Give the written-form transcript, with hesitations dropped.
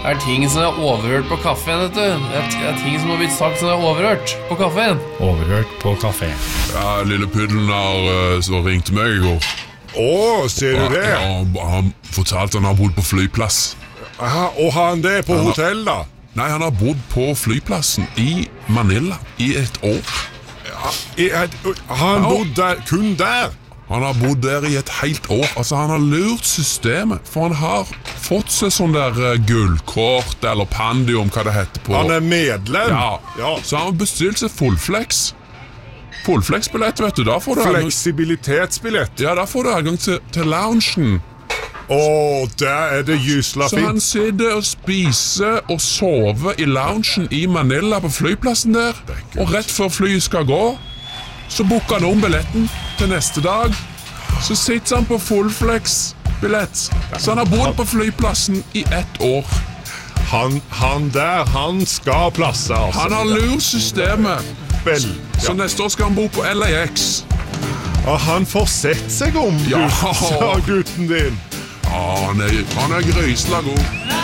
er ting som er overhørt på kaffen, vet du. Det er ting som har blitt sagt som er overhørt på kaffen. Overhørt på kafé. Ja, lille puddelen har så ringte meg i går. Ser du det? Ja, han fortalte han har bodd på flyplass. Aha, og har han det på hotell da? Nei, han har bodd på flyplassen i Manila i et år. Har han bodd der, kun der? Han har bodd der i et helt år. Altså, han har lurt systemet, for han har fått seg sånn der gullkort eller pandium, hva det heter på. Han er medlem? Ja. Så han har bestilt seg fullflex. Fullflex-billett, vet du. Da får du fleksibilitetsbillett? Ja, da får du adgang til loungen. Der er det gysla fint. Så han sitter og spiser og sover i loungen i Manila på flyplassen der. Og rett før flyet skal gå, så booker han om billetten til neste dag. Så sitter han på fullflex-billett. Så han har bodd på flyplassen i ett år. Han der, han skal plasse, altså. Han har lurt systemet. Så neste år skal han bo på LAX. Og han får sett seg om, gutten din. Han er grisla god.